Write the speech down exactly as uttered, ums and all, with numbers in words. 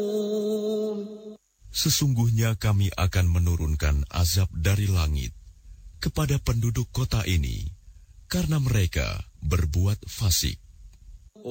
Sesungguhnya kami akan menurunkan azab dari langit kepada penduduk kota ini karena mereka berbuat fasik.